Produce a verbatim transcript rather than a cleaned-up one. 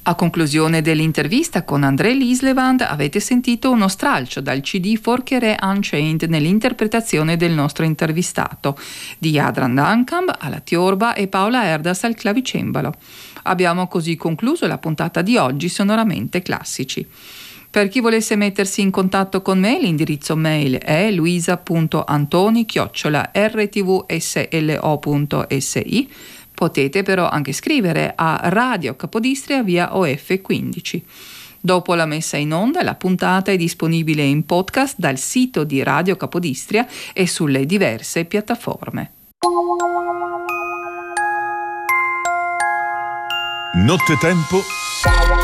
A conclusione dell'intervista con André Lislevand avete sentito uno stralcio dal C D Forcheré Unchained nell'interpretazione del nostro intervistato, di Adrian Duncan alla tiorba e Paola Erdas al clavicembalo. Abbiamo così concluso la puntata di oggi Sonoramente Classici. Per chi volesse mettersi in contatto con me, l'indirizzo mail è luisa punto antoni chiocciola erre ti vu esse elle o punto esse i. Potete però anche scrivere a Radio Capodistria via O F quindici. Dopo la messa in onda, la puntata è disponibile in podcast dal sito di Radio Capodistria e sulle diverse piattaforme. Nottetempo